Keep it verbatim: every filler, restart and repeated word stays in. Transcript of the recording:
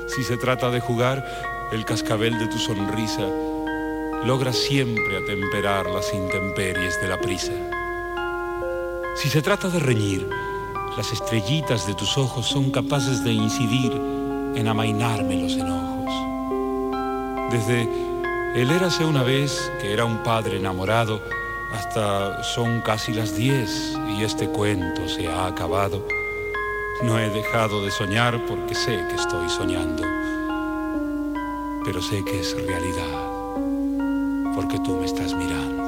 Si se trata de jugar, el cascabel de tu sonrisa logra siempre atemperar las intemperies de la prisa. Si se trata de reñir, las estrellitas de tus ojos son capaces de incidir en amainarme los enojos. Desde el érase una vez que era un padre enamorado, hasta son casi las diez y este cuento se ha acabado. No he dejado de soñar porque sé que estoy soñando, pero sé que es realidad porque tú me estás mirando.